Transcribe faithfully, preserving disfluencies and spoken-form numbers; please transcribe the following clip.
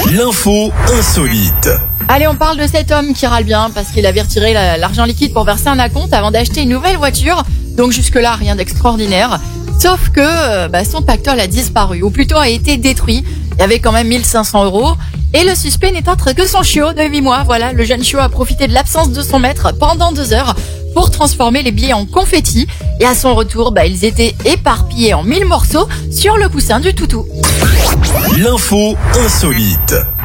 L'info insolite. Allez, on parle de cet homme qui râle bien parce qu'il avait retiré la- l'argent liquide pour verser un acompte avant d'acheter une nouvelle voiture. Donc jusque-là, rien d'extraordinaire. Sauf que euh, bah, son pactole a disparu, ou plutôt a été détruit. Il y avait quand même mille cinq cents euros. Et le suspect n'est autre que son chiot de huit mois. Voilà, le jeune chiot a profité de l'absence de son maître pendant deux heures pour transformer les billets en confettis. Et à son retour, bah, ils étaient éparpillés en mille morceaux sur le coussin du toutou. L'info insolite.